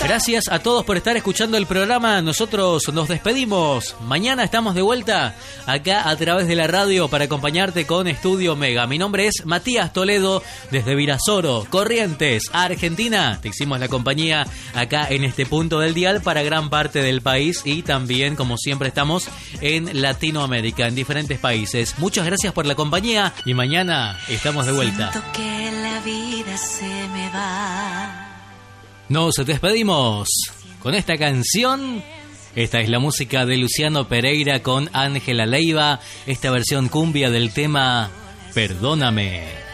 Gracias a todos por estar escuchando el programa. Nosotros nos despedimos. Mañana estamos de vuelta acá a través de la radio para acompañarte con Estudio Mega. Mi nombre es Matías Toledo desde Virasoro, Corrientes, Argentina. Te hicimos la compañía acá en este punto del dial para gran parte del país y también, como siempre, estamos en Latinoamérica, en diferentes países. Muchas gracias por la compañía y mañana estamos de vuelta. Siento que la vida se me va. Nos despedimos con esta canción. Esta es la música de Luciano Pereira con Ángela Leiva. Esta versión cumbia del tema Perdóname.